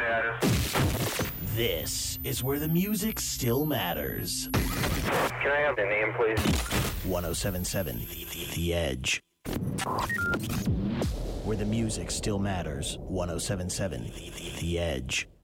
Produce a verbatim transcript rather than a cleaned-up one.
This is where the music still matters. Can I have the name, please? ten seventy-seven The Edge. Where the music still matters. ten seventy-seven The Edge.